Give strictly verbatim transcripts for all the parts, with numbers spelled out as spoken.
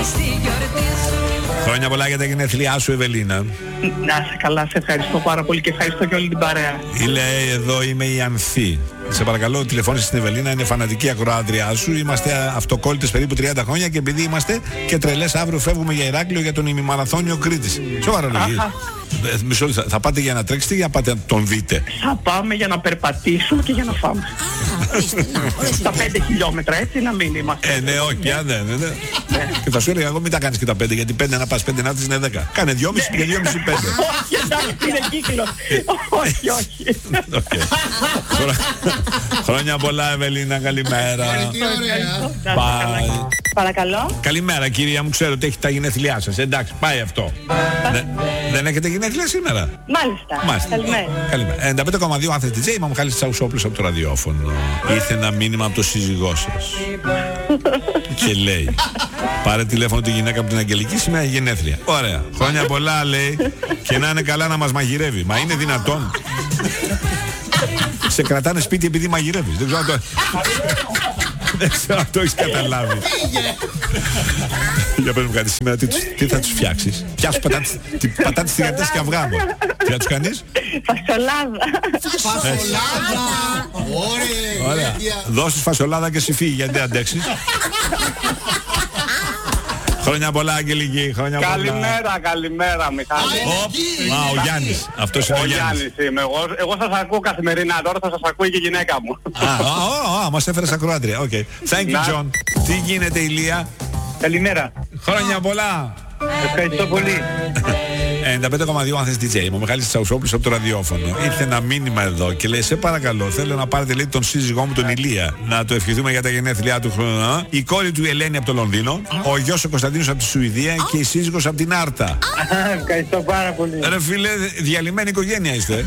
Χρόνια πολλά για τα γενέθλιά σου, Ευελίνα. Να είσαι καλά, σε ευχαριστώ πάρα πολύ και ευχαριστώ και όλη την παρέα. Λέει εδώ είμαι η Ανθή. Σε παρακαλώ, τηλεφώνησε στην Ευελίνα, είναι φανατική ακροάτριά σου. Είμαστε αυτοκόλλητες περίπου τριάντα χρόνια και επειδή είμαστε και τρελές, αύριο φεύγουμε για Ηράκλειο για τον ημιμαραθώνιο Κρήτης. Σοβαρό λέγει. Μισό λεπτό, θα πάτε για να τρέξετε ή για πάτε να τον δείτε? Θα πάμε για να περπατήσουμε και για να φάμε. Στα πέντε χιλιόμετρα, έτσι να μην είμαστε. Ε, ναι, όχι, αν δεν. Και θα σου έλεγα εγώ μην τα κάνεις και τα πέντε, γιατί πέντε να πας, πέντε να έρθεις είναι δέκα. Κάνε δυόμισι και δυόμισι πέντε. Όχι, εντάξει, είναι κύκλο. Όχι, όχι. Χρόνια πολλά, Ευελίνα, καλημέρα. Bye. Παρακαλώ. Καλημέρα, κυρία μου, ξέρω ότι έχει τα γενέθλιά σας. Εντάξει, πάει αυτό. Δεν έχετε γενέθλια σήμερα? Μάλιστα. Μάλιστα. Καλημέρα. Καλημέρα. ενενήντα πέντε κόμμα δύο Άνθες ντι τζέι, είμαι ο Μιχάλης Τσαουσόπουλος από το ραδιόφωνο. Ήρθε ένα μήνυμα από το σύζυγό σας. Και λέει, πάρε τηλέφωνο τη γυναίκα από την Αγγελική, σήμερα έχει γενέθλια. Ωραία. Χρόνια πολλά, λέει, και να είναι καλά να μας μαγειρεύει. Μα είναι δυνατόν? Σε κρατάνε σπίτι επειδή μαγειρεύεις. Δεν ξέρω αν το... Δεν ξέρω αν το έχεις καταλάβει. Για πες μου κάτι σήμερα, τι, τι θα τους φτιάξεις? Πιάσου πατάτες, πατάτες τηγανιτές και αυγά μου. Τι θα τους κάνεις? Φασολάδα. Φασολάδα. Ωραία. Δώσεις φασολάδα και συφί, γιατί δεν αντέξεις. Χρόνια πολλά, Αγγελική. Χρόνια πολλά. Καλημέρα, καλημέρα, Μιχάλη. Μα, ο Γιάννης. Αυτός είναι ο Γιάννης. Ο Γιάννης είμαι εγώ. Εγώ σας ακούω καθημερινά. Τώρα θα σας ακούει και η γυναίκα μου. Α, μας έφερες ακροάτρια. Οκ. Thank you, John. Τι γίνεται, Ηλία? Καλημέρα. Χρόνια πολλά. Ευχαριστώ πολύ. ενενήντα πέντε κόμμα δύο Άνθες ντι τζέι, είμαι ο Μιχάλης Τσαουσόπουλος από το ραδιόφωνο. Ήρθε ένα μήνυμα εδώ και λέει: σε παρακαλώ, θέλω να πάρετε, λέει, τον σύζυγό μου τον Ηλία. Να το ευχηθούμε για τα γενέθλιά του χρόνου. Η κόρη του η Ελένη από το Λονδίνο, ο γιος ο Κωνσταντίνος από τη Σουηδία και η σύζυγος από την Άρτα. Ευχαριστώ πάρα πολύ. Ρε φίλε, διαλυμένη οικογένεια είστε.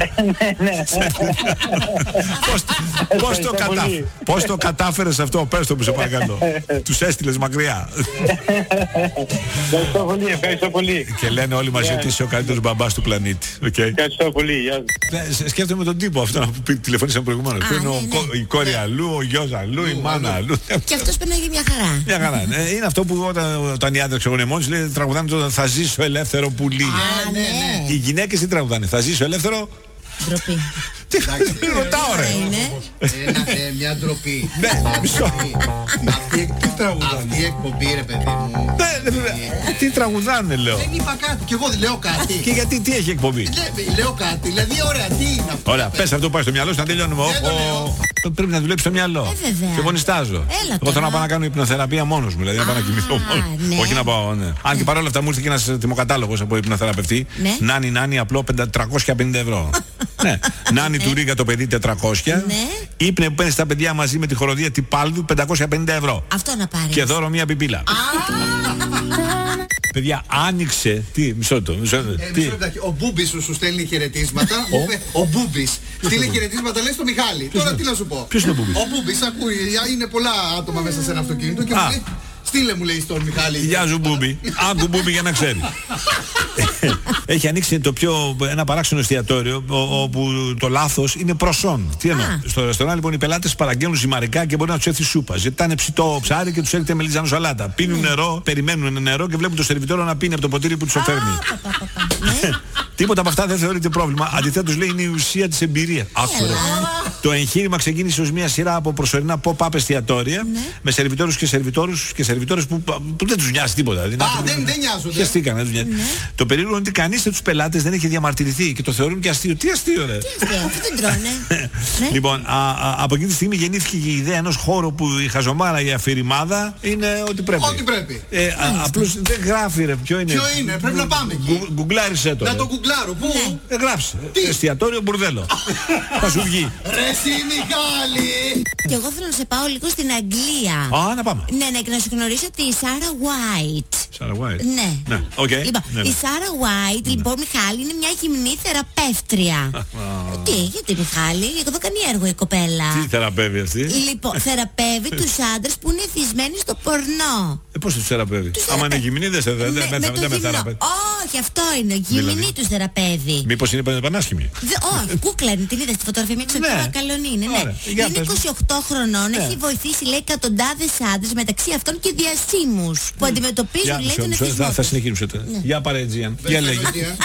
Πώς το κατάφερες αυτό? Πες το μου, σε παρακαλώ. Τους έστειλες μακριά. Ευχαριστώ πολύ, ευχαριστώ πολύ. Και λένε όλοι μαζί ότι είσαι ο καλύτερος μπαμπάς του πλανήτη. Ευχαριστώ πολύ, γεια σας. Σκέφτομαι τον τύπο αυτό που τηλεφωνήσαμε προηγουμένως. Που είναι η κόρη αλλού, ο γιος αλλού, η μάνα αλλού. Και αυτός περνάει μια χαρά. Μια χαρά. Είναι αυτό που όταν οι άντρες ξεγονεμόνες λέει τραγουδάνε το «Θα ζήσω ελεύθερο πουλί». Οι γυναίκες τι τραγουδάνε? «Θα ζήσω ελεύθερο». Ντροπή. Τι ρωτάω, ρε? Μια ντροπή. Ναι, μισό. Τι τραγουδάνε? Τι εκπομπή, ρε παιδί μου? Τι τραγουδάνε, λέω. Δεν είπα κάτι. Κι εγώ λέω κάτι. Και γιατί, τι έχει εκπομπή? Λέω κάτι. Δηλαδή, ωραία, τι είναι αυτό? Ωραία, πες αυτό που πάει στο μυαλό σου να τελειώνουμε. Πρέπει να δουλέψει το μυαλό. Και εγώ νιστάζω. Εγώ θέλω να πάω να κάνω υπνοθεραπεία μόνος μου. Δηλαδή να πάω να κοιμηθώ μόνος. Όχι να πάω, ναι. Αν και παρόλα αυτά μου ήρθε και ένας τιμοκατάλογος από υπνοθεραπευτή. Νάνι, νάνι, απλό τριακόσια πενήντα ευρώ. Ναι. Νάνι του Ρίγα το παιδί τετρακόσια. Ύπνε που παίρνει στα παιδιά μαζί με τη χοροδία Τυπάλδου πεντακόσια πενήντα ευρώ. Αυτό να πάρει. Και δώρο μία πιπίλα. Παιδιά, άνοιξε. Τι, μισό το. Μισό, ε, τι. Ο Μπούμπης σου, σου στέλνει χαιρετίσματα. Ο, ο Μπούμπης στείλει χαιρετίσματα, λέει στο Μιχάλη. Ποιος Τώρα είναι? τι να σου πω. Ποιος είναι ο Μπούμπης? Ο Μπούμπης ακούει, είναι πολλά άτομα μέσα σε ένα αυτοκίνητο και μου λέει, στείλε μου, λέει, στον Μιχάλη. Γεια σου, Μπούμπη. Άκου, Μπούμπη, για να ξέρει. Έχει ανοίξει το πιο, ένα παράξενο εστιατόριο όπου το λάθος είναι προσόν. Τι εννοώ? Στο ρεστοράν λοιπόν οι πελάτες παραγγέλνουν ζυμαρικά και μπορεί να τους έρθει σούπα. Ζητάνε ψητό ψάρι και τους έρχεται μελιτζάνο σαλάτα. Πίνουν νερό, περιμένουν νερό και βλέπουν το σερβιτόρο να πίνει από το ποτήρι που τους φέρνει. Τίποτα από αυτά δεν θεωρείται πρόβλημα. Αντιθέτως λέει είναι η ουσία της εμπειρίας. Άκουρε. Το εγχείρημα ξεκίνησε ως μια σειρά από προσωρινά pop-up εστιατόρια με σερβιτόρους και σερβιτόρους και σερβιτόρες που, που δεν τους νοιάζει τίποτα. Α, δεν, δεν νοιάζονται. Το περίεργο είναι ότι κανείς από τους πελάτες δεν έχει διαμαρτυρηθεί και το θεωρούν και αστείο. Τι αστείο, ρε? Τι αστείο, αυτό δεν τρώνε. Λοιπόν, α, α, από εκείνη τη στιγμή γεννήθηκε και η ιδέα ενός χώρου που η χαζομάρα, η αφηρημάδα είναι ό,τι πρέπει. Ό,τι πρέπει. Ε, α, απλώς δεν γράφει, ρε. Ποιο είναι? Ποιο είναι, πρέπει να πάμε εκεί. Γκουγκλάρισε το. Να το γκουγκλάρω, πού? Ε, γράψε. Εστιατόριο μπουρδέλο. Θα σου βγει. Ρε εσύ Μιχάλη. Και εγώ θέλω να σε πάω λίγο στην Αγγλία. Α, να πάμε. Ναι, ναι, και να σου γνωρίσω τη Σάρα White. Σάρα White. Ναι. Ναι, οκ. Λοιπόν, Ναι, ναι. η Σάρα White, λοιπόν, Μιχάλη, είναι μια γυμνή θεραπεύτρια. Τι, γιατί Μιχάλη, εδώ κάνει έργο η κοπέλα. Τι θεραπεύει αυτή? Λοιπόν, θεραπεύει τους άντρες που είναι εθισμένοι στο πορνό. Ε, πώς τους θεραπεύει? Άμα είναι γυμνή δεν σε με, με το θεραπεύει. γυμνό. Όχι, αυτό είναι. Γυμνή Δηλαδή. τους θεραπεύει. Μήπως είναι πανάσχημη? Δε, όχι, κούκλα είναι, την είδες στη φωτογραφία, μια Ναι. ξεκούρα καλονή είναι. Ναι. Ωραία. Για Είναι πες μου. είκοσι οκτώ χρονών, Ναι. έχει βοηθήσει λέει εκατοντάδες άντρες, μεταξύ αυτών και διασύμους που αντιμετωπίζουν Για, λέει μισό, τον μισό, εθισμό θα, θα τους. συνεχίσουμε. Για πάρε Τζιάν. Για λέγει.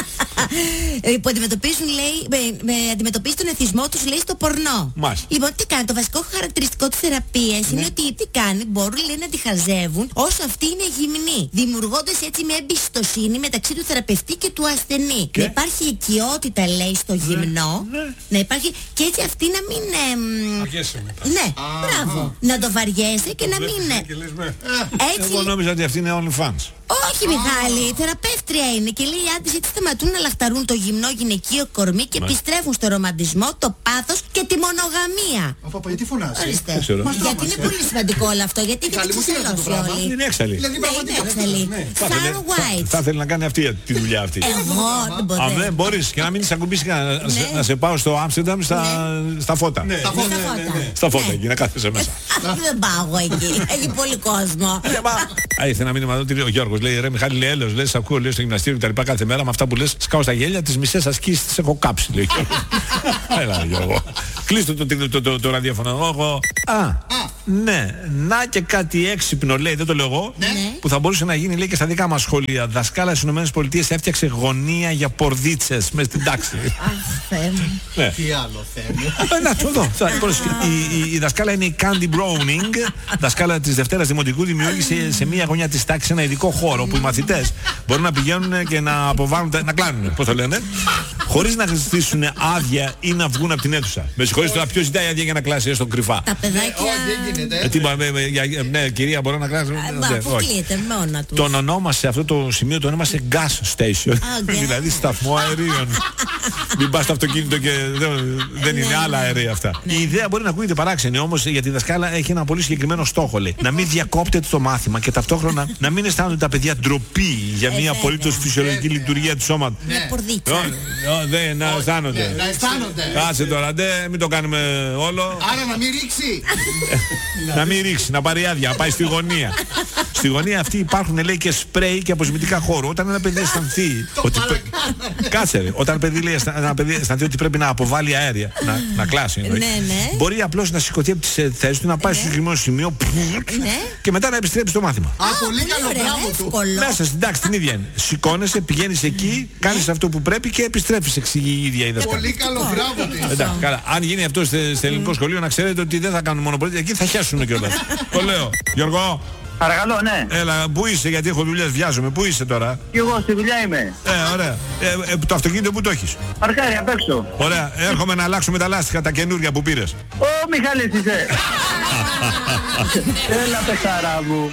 Ε, που αντιμετωπίζουν, λέει, με, με, αντιμετωπίζει τον εθισμό τους, λέει, στο πορνό. Μάλιστα. Λοιπόν, τι κάνει, το βασικό χαρακτηριστικό της θεραπείας Ναι. είναι ότι τι κάνει, μπορούν, λέει, να τη χαζεύουν όσο αυτή είναι γυμνή, δημιουργώντας έτσι μια εμπιστοσύνη μεταξύ του θεραπευτή και του ασθενή. Και? Να υπάρχει οικειότητα, λέει, στο γυμνό, να υπάρχει και έτσι αυτή να μην... εμ, ναι, μπράβο. Να το βαριέσαι και να μην... Έτσι... Εγώ νόμιζα ότι αυτή είναι OnlyFans. Όχι, Μιχάλη, θεραπεύτρια είναι και λέει οι άντρες έτσι σταματούν να λαχταρούν το γυμνό γυναικείο κορμί και επιστρέφουν στο ρομαντισμό, το πάθος και τη μονογαμία. Από από γιατί φωνάζει. Ορίστε. Δεν ξέρω. Γιατί είναι πολύ σημαντικό όλο αυτό, γιατί έχετε Μιχάλη μου, τι είναι αυτό το ξεσαλώσει πράγμα? όλοι. Είναι έξαλλη. Δηλαδή Ναι, είναι πραγματικά. έξαλλη. Θα Sarah ήθελε- White. Θα ήθελε να κάνει αυτή τη δουλειά αυτή. Εγώ δεν Α, μπορώ. δεν μπορείς και να μην της ακουμπήσει κανένα. Να σε- Ναι. Να σε πάω στο Άμστερνταμ στα, στα φώτα. Ναι. Στα φώτα. Στα φώτα Ναι. εκεί, να κάθεσαι μέσα. Δεν πάω εγώ εκεί. Έχει πολύ κόσμο. Α, ήρθε ένα μήνυμα εδώ ότι ο Γιώργος λέει: Ρε Μιχάλη, λέει έλεος, λέει, σ' ακούω, λέει, στο γυμναστήριο και τα λοιπά κάθε μέρα με αυτά που λες, σκάω στα γέλια, τις μισές ασκήσεις τις έχω κάψει, λέει. Έλα, Γιώργο. Κλείστο το, το, το, το, το ραδιόφωνο. Εγώ. Α, ναι, να και κάτι έξυπνο, λέει, δεν το λέω εγώ, που θα μπορούσε να γίνει, λέει, και στα δικά μας σχολεία. Δασκάλα στις ΗΠΑ έφτιαξε γωνία για πορδίτσες μέσα στην τάξη. Αχ, Θεέ μου. Ναι. Τι άλλο Θεέ μου. Ε, Να το δω. Θα- πρόσεχε. Η, η, η δασκάλα είναι η Candy Browning, δασκάλα της Δευτέρας Δημοτικού, δημιούργησε σε μία γωνιά της τάξης ένα ειδικό χώρο που οι μαθητές μπορούν να πηγαίνουν και να αποβάλουν, τα- να κλάνουν, πώς το λένε, χωρίς να ζητήσουν άδεια ή να βγουν από την αίθουσα. Με συγχωρείς τώρα, ποιος ζητάει άδεια για να κλάσει έστω κρυφά? Τα παιδάκια... Όχι, δεν γίνεται. Ε, τι, μα, με- με- για- ναι, κυρία, μπορώ να κλάσω. Α, Ναι, μα, όχι. αποκλείεται μόνα του. Τον ονόμασε αυτό το σημείο, το ονόμασε gas station. gas. Δηλαδή σταθμό αερίων. Μην πας στο αυτοκίνητο και δεν, δεν είναι Ναι, άλλα ναι. αερία αυτά. Η ιδέα μπορεί να ακούγεται παράξενη, όμως γιατί η δασκάλα έχει ένα πολύ συγκεκριμένο στόχο, λέει. Να μην διακόπτεται το μάθημα και ταυτόχρονα να μην αισθάνονται τα παιδιά ντροπή για μια βέβαια. απολύτως φυσιολογική λειτουργία του σώματος. Μια πορδίτσα. Ω, ω, Δεν να Ναι, αισθάνονται. να αισθάνονται. Κάτσε τώρα, ντε, μην το κάνουμε όλο. Άρα να μην ρίξει. Να μην ρίξει, να πάρει άδεια, να πάει στη γωνία. Στη γωνία αυτή υπάρχουν, λέει, και σπρέι και αποσμητικά χώρου. Όταν ένα παιδί αισθανθεί. ότι πρέ- Κάτσε, ρε. Όταν παιδί λέει, αισθα- ένα παιδί αισθανθεί ότι πρέπει να αποβάλει αέρια, να, να κλάσει, εννοεί, Ναι, ναι. μπορεί απλώς να σηκωθεί από τις ε, θέσεις του, να πάει στο συγκεκριμένο σημείο Ναι. και μετά να επιστρέψει στο μάθημα. Α, πολύ καλό, ωραία, μπράβο του. εύκολο. Μέσα στην τάξη την ίδια είναι. Σηκώνεσαι, πηγαίνεις εκεί, κάνεις αυτό που πρέπει και επιστρέφεις, εξηγεί η ίδια η δασκάλα. Πολύ καλό, μπράβο της. Εντάξει, καλά. Αν γίνει αυτό στο στο ελληνικό σχολείο, να ξέρετε ότι δεν θα κάνουν μονοπολίτες, εκεί θα χέσουν κιόλας. Το λέω. Γιώργο, Παρακαλώ, ναι. έλα, πού είσαι, γιατί έχω δουλειές, βιάζομαι. Πού είσαι τώρα? Κι εγώ στη δουλειά είμαι. Ε, ωραία. Ε, ε, το αυτοκίνητο που το έχεις? Παρκάρι απ' έξω. Ωραία. Έρχομαι να αλλάξουμε τα λάστιχα, τα καινούργια που πήρες. Ω, Μιχάλης είσαι. Έλα, παιχταρά μου.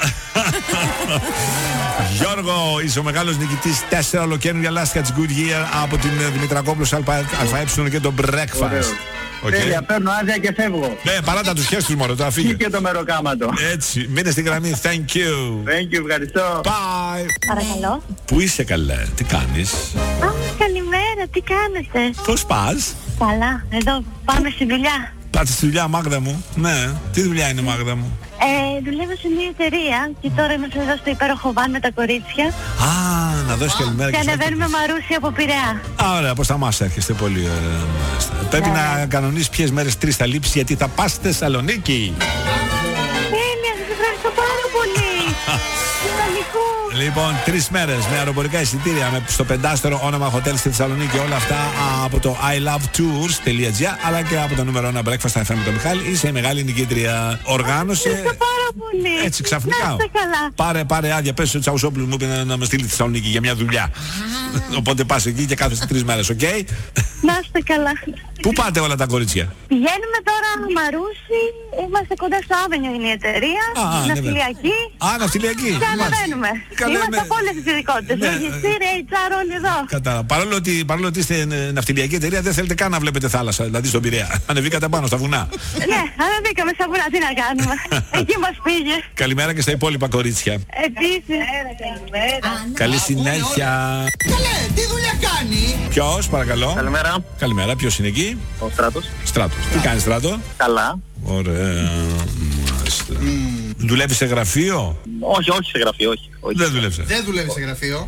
Γιώργο, είσαι ο μεγάλος νικητής. Τέσσερα ολοκαίνουργια λάστιχα της Goodyear από την ε, Δημητρακόπουλος ΑΕ και το Breakfast. Ωραίο. Οκ. Τέλεια, παίρνω άδεια και φεύγω. Ναι, παράτα τους χέρους τους μόνο, τώρα Ή φύγε. και το μεροκάματο. Έτσι, μείνε στην γραμμή. Thank you. Thank you, ευχαριστώ. Bye. Παρακαλώ. Πού είσαι, καλέ, τι κάνεις? Α, καλημέρα, τι κάνετε? Πώς πας? Καλά, εδώ πάμε στη δουλειά. Πάτε στη δουλειά, Μάγδα μου? Ναι. Τι δουλειά είναι, Μάγδα μου? Ε, δουλεύω σε μια εταιρεία και τώρα είμαστε εδώ στο υπέροχο βαν με τα κορίτσια Α, να δώσει καλημέρα και και στους ανεβαίνουμε Μαρούσι από Πειραιά. Α, ωραία, προς τα μας έρχεστε πολύ ωραία. μάλιστα. Πρέπει να κανονίσεις ποιες μέρες τρεις θα λείψεις γιατί θα πας στη Θεσσαλονίκη. Τέλεια, σας ευχαριστώ πάρα πολύ. Ιδανικού. Λοιπόν, τρεις μέρες με αεροπορικά εισιτήρια με, στο πεντάστερο όνομα hotel στη Θεσσαλονίκη. Όλα αυτά από το άι λαβ τουρς τελεία τζι άρ αλλά και από το νούμερο ένα Breakfast εφ εμ με τον Μιχάλη. Είσαι η μεγάλη νικήτρια. Οργάνωσε. Ευχαριστώ πάρα πολύ. Έτσι ξαφνικά. Να είστε καλά. Πάρε, πάρε άδεια. Πες στο Τσαουσόπουλο μου είπε να, να με στείλει στη Θεσσαλονίκη για μια δουλειά. Οπότε πας εκεί και κάθεσαι τρεις μέρες, οκ. Να είστε καλά. Πού πάτε όλα τα κορίτσια? Πηγαίνουμε τώρα Μαρούσι, είμαστε κοντά στο Άβενιο είναι η εταιρεία, Α, α, ναι, ναυτιλιακή Α, ναυτιλιακή. και Μάλιστα. ανεβαίνουμε. Καλά, Είμαστε ναι. από όλες τις ειδικότητες, Ναι. λογιστήρια, έιτς αρ όλοι εδώ. Κατάλαβα. Παρόλο ότι, παρόλο ότι είστε ε, ναυτιλιακή εταιρεία, δεν θέλετε καν να βλέπετε θάλασσα, δηλαδή στον Πειραιά. Ανεβήκατε πάνω στα βουνά. Ναι, ανεβήκαμε στα βουνά, τι να κάνουμε. Εκεί μας πήγε. Καλημέρα και στα υπόλοιπα κορίτσια. Επίσης. Καλή συνέχεια. Καλέ, τι δουλειά κάνει. Ποιος, παρακαλώ? Καλημέρα, Καλημέρα, ποιος είναι εκεί? ο Στράτος. Στράτος. Τι κάνει, Στράτο? Καλά. Ωραία. Μάλιστα. Δουλεύει σε γραφείο? Όχι, όχι σε γραφείο, όχι. όχι. Δεν δουλεύει. Δεν δουλεύει σε γραφείο.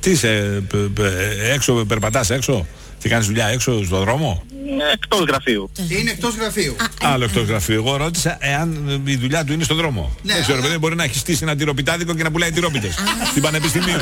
Τι είσαι, έξω, περπατάς έξω? Τι κάνεις δουλειά έξω στον δρόμο? Εκτός γραφείου. Είναι εκτός γραφείου. Άλλο εκτός γραφείου. Εγώ ρώτησα εάν η δουλειά του είναι στον δρόμο. Ναι, δεν ξέρω, αλλά... παιδί, μπορεί να έχει στήσει ένα τυροπιτάδικο και να πουλάει τυρόπιτες. Στην Πανεπιστημίου.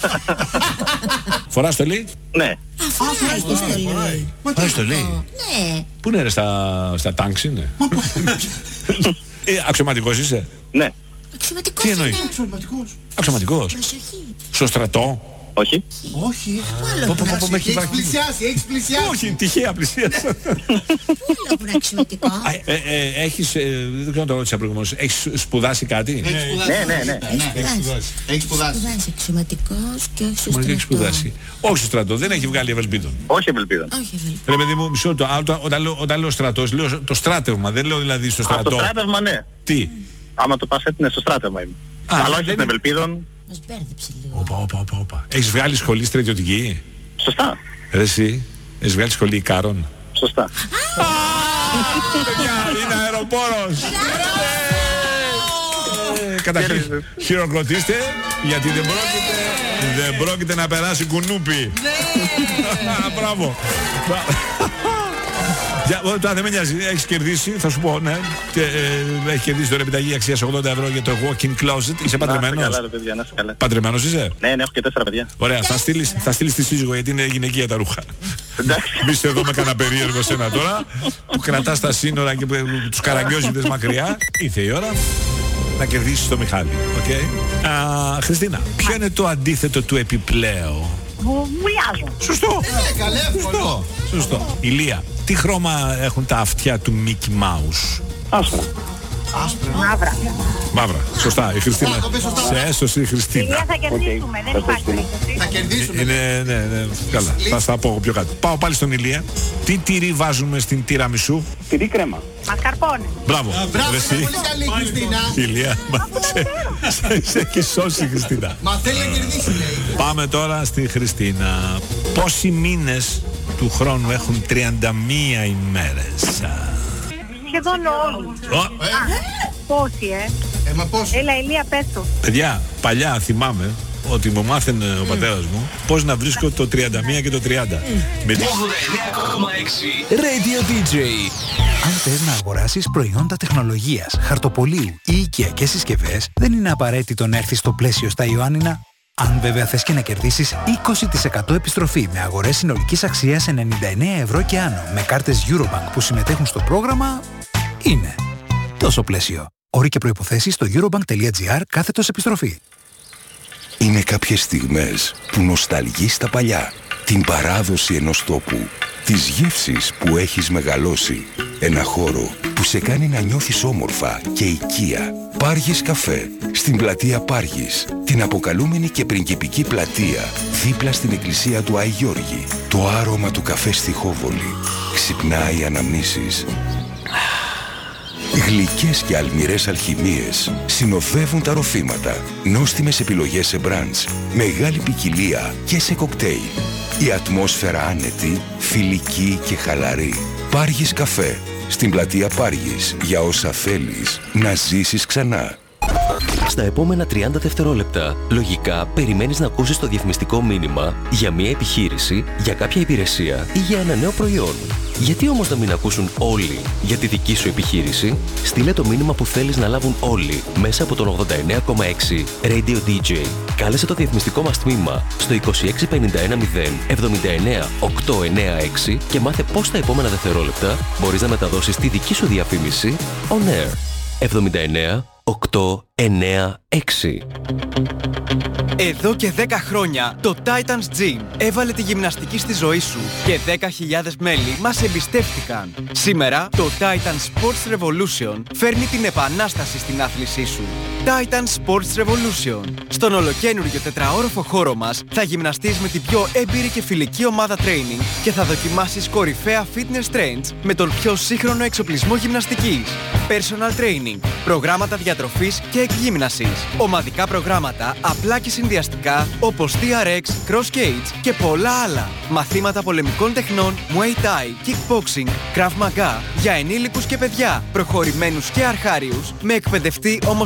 Φοράς στολή? Ναι. Φοράει τη στολή. Φοράει στολή. Ναι. Πού είναι ρε, στα, στα τάγκς είναι? ε, αξιωματικός είσαι? Ναι. Αξιωματικός. Τι εννοεί? Αξιωματικός. Αξιωματικός. Προσοχή. Στο στρατό? Όχι. Όχι. Έχεις πλησιάσει, έχεις πλησιάσει. Όχι, τυχαία πλησίασα. Πού είναι αξιωματικό? Έχεις, δεν ξέρω να το ρώτησα προηγουμένως, έχεις σπουδάσει κάτι? Ναι, ναι, ναι. Έχεις σπουδάσει. Σπουδάσει αξιωματικός και όχι στο Μα στρατό. έχει σπουδάσει. Όχι στο στρατό, δεν έχει βγάλει ευελπίδων. Όχι ευελπίδων. Όχι ευελπίδων. Ρε παιδί μου, μισό λεπτό, όταν, όταν, λέω, όταν λέω στρατός, λέω το στράτευμα, δεν λέω δηλαδή στο Από το στρατό. στράτευμα, ναι. Τι? Άμα το πας έτσι, ναι, στο στράτευμα είμαι. Α, Αλλά όχι δεν στην είναι. ευελπίδων. Μας μπέρδεψε λίγο. Όπα, όπα, όπα, όπα. Έχεις βγάλει σχολή στρατιωτική? Σωστά. Ρε εσύ, έχεις βγάλει σχολή Ικάρων? Σωστά. Παιδιά, είναι αεροπόρος. Ε, Καταρχήν, χειροκροτήστε, γιατί δεν πρόκειται, δεν πρόκειται να περάσει κουνούπι. Μπράβο. Για, τώρα δεν με νοιάζει, έχεις κερδίσει, θα σου πω, ναι. Και, ε, έχει κερδίσει τώρα επιταγή αξίας ογδόντα ευρώ για το walk-in closet. Είσαι παντρεμένος? Καλά, ρε παιδιά, να είσαι καλά. Παντρεμένος είσαι? Ναι, ναι, έχω και τέσσερα παιδιά. Ωραία, θα στείλεις, θα στείλεις τη σύζυγο γιατί είναι γυναικεία τα ρούχα. Εντάξει. Μη είστε εδώ με κανένα περίεργο σένα τώρα που κρατάς τα σύνορα και που, τους καραγκιόζιδες μακριά. Ήρθε η ώρα να κερδίσεις το Μιχάλη. Okay? Α, Χριστίνα, ποιο είναι το αντίθετο του επιπλέον? Βουλιάζω. Σωστό. Ε, καλέ, Σωστό. Σωστό. Ηλία, τι χρώμα έχουν τα αυτιά του Mickey Mouse? Άσπρα. Μαύρα. Μαύρα. Σωστά. Η Χριστίνα. Σωστά, το πες σωστά. Σε έσωσε η Ηλία Χριστίνα. θα κερδίσουμε, δεν υπάρχει περίπτωση. Θα κερδίσουμε. Είναι, ναι, ναι, καλά. Θα στα πω πιο κάτω. Πάω πάλι στον Ηλία. Τι τυρί βάζουμε στην τυραμισού? Τυρί κρέμα. Μασκαρπόνε. Μπράβο. Μπράβο, Ρε είναι εσύ. πολύ καλή η Χριστίνα. Ηλία, μα, σε, σε, σε έχει σώσει η Χριστίνα. Μα θέλει να κερδίσει, λέει. Πάμε τώρα στη Χριστίνα. Πόσοι μήνες του χρόνου έχουν τριάντα μία ημέρες? Σχεδόν όλοι. Ω, Πόσοι, ε. Ε, μα πώς. Έλα, Ηλία, πες το. παιδιά, παλιά θυμάμαι ότι μου μάθαινε ο πατέρας μου πώς να βρίσκω το τριάντα μία και το τριάντα. Με τη- ογδόντα εννέα κόμμα έξι Radio ντι τζέι. Αν θες να αγοράσεις προϊόντα τεχνολογίας, χαρτοπολίου ή οικιακές συσκευές, δεν είναι απαραίτητο να έρθεις στο Πλαίσιο στα Ιωάννινα. Αν βέβαια θες και να κερδίσεις είκοσι τοις εκατό επιστροφή με αγορές συνολικής αξίας ενενήντα εννέα ευρώ και άνω με κάρτες Eurobank που συμμετέχουν στο πρόγραμμα, είναι τόσο Πλαίσιο. Όροι και προϋποθέσεις στο eurobank.gr κάθετος επιστροφή. Είναι κάποιες στιγμές που νοσταλγείς τα παλιά, την παράδοση ενός τόπου, τις γεύσεις που έχεις μεγαλώσει, ένα χώρο που σε κάνει να νιώθεις όμορφα και οικία. Πάργης Καφέ, στην πλατεία Πάργης, την αποκαλούμενη και πριγκιπική πλατεία, δίπλα στην εκκλησία του Άη Γιώργη. Το άρωμα του καφέ στη Χόβολη ξυπνάει αναμνήσεις. Γλυκές και αλμυρές αλχημίες συνοδεύουν τα ροφήματα. Νόστιμες επιλογές σε μπραντς, μεγάλη ποικιλία και σε κοκτέιλ. Η ατμόσφαιρα άνετη, φιλική και χαλαρή. Πάργης Καφέ, στην πλατεία Πάργης, για όσα θέλεις να ζήσεις ξανά. Στα επόμενα τριάντα δευτερόλεπτα, λογικά περιμένεις να ακούσεις το διαφημιστικό μήνυμα για μια επιχείρηση, για κάποια υπηρεσία ή για ένα νέο προϊόν. Γιατί όμως να μην ακούσουν όλοι για τη δική σου επιχείρηση? Στείλε το μήνυμα που θέλεις να λάβουν όλοι μέσα από τον ογδόντα εννέα κόμμα έξι Radio ντι τζέι. Κάλεσε το διαφημιστικό μας τμήμα στο είκοσι έξι πενήντα ένα μηδέν εβδομήντα εννέα οκτακόσια ενενήντα έξι και μάθε πώς τα επόμενα δευτερόλεπτα μπορείς να μεταδώσεις τη δική σου διαφήμιση on air. εβδομήντα εννέα οκτακόσια ενενήντα έξι. Εδώ και δέκα χρόνια το Titans Gym έβαλε τη γυμναστική στη ζωή σου και δέκα χιλιάδες μέλη μας εμπιστεύτηκαν. Σήμερα το Titans Sports Revolution φέρνει την επανάσταση στην άθλησή σου. Titans Sports Revolution. Στον ολοκαίνουργιο τετραόροφο χώρο μας θα γυμναστείς με την πιο έμπειρη και φιλική ομάδα training και θα δοκιμάσεις κορυφαία fitness trends με τον πιο σύγχρονο εξοπλισμό γυμναστικής. Personal training, προγράμματα διατροφής και εκγύμνασης, ομαδικά προγράμματα απλά και συνδυαστικά όπως τι αρ εξ, Cross Cage και πολλά άλλα. Μαθήματα πολεμικών τεχνών, Muay Thai, Kickboxing, Krav Maga για ενήλικους και παιδιά, προχωρημένους και αρχάριους, με εκπαιδευτή ομοσπονδιακό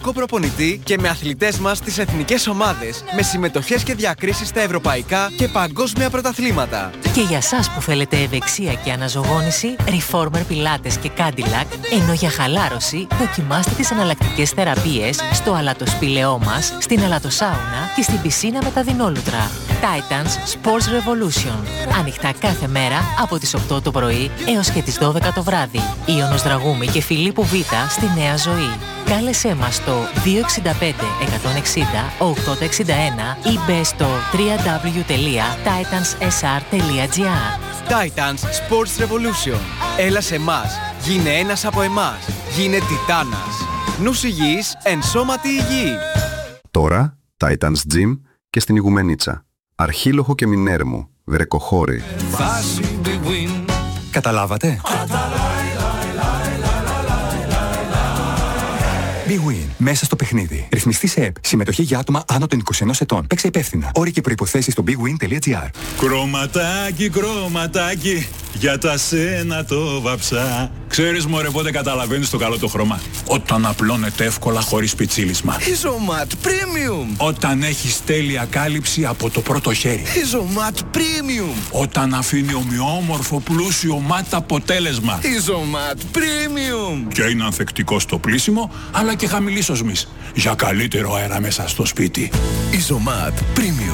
μοναδικό προπονητή και με αθλητές μας στις εθνικές ομάδες, με συμμετοχές και διακρίσεις στα ευρωπαϊκά και παγκόσμια πρωταθλήματα. Και για σας που θέλετε ευεξία και αναζωγόνηση, Reformer Pilates και Cadillac, ενώ για χαλάρωση δοκιμάστε τις εναλλακτικές θεραπείες στο αλατοσπήλαιό μας, στην αλατοσάουνα και στην πισίνα με τα δεινόλουτρα. Titans Sports Revolution. Ανοιχτά κάθε μέρα από τις οκτώ το πρωί έως και τις δώδεκα το βράδυ. Ιωνος Δραγούμη και Φιλίππου Β στη Νέα Ζωή. Κάλεσέ μας στο δύο έξι πέντε εκατόν εξήντα ογδόντα εξήντα ένα ή μπε στο double-u double-u double-u τελεία titans s r τελεία g r. Titans Sports Revolution. Έλα σε εμάς. Γίνε ένας από εμάς. Γίνε Τιτάνας. Νους υγιής, εν σώματι υγιή. Τώρα, Titans Gym και στην Ιγουμενίτσα. Αρχίλοχο και Μινέρμου. Βρεκοχώρη. Καταλάβατε? Big Win. Μέσα στο παιχνίδι. Ρυθμιστή σε ΕΠ. Συμμετοχή για άτομα άνω των είκοσι ενός ετών. Παίξε υπεύθυνα. Όροι και προϋποθέσεις στο big win τελεία g r. Κρωματάκι, κρωματάκι, για τα σένα το βαψά. Ξέρεις μωρέ πότε καταλαβαίνεις το καλό το χρώμα? Όταν απλώνεται εύκολα χωρίς πιτσίλισμα. Isomat Premium. Όταν έχεις τέλεια κάλυψη από το πρώτο χέρι. Isomat Premium. Όταν αφήνει ομοιόμορφο πλούσιο ματ αποτέλεσμα. Isomat Premium. Και είναι ανθεκτικό στο πλύσιμο, αλλά και χαμηλής οσμής. Για καλύτερο αέρα μέσα στο σπίτι. Isomat Premium.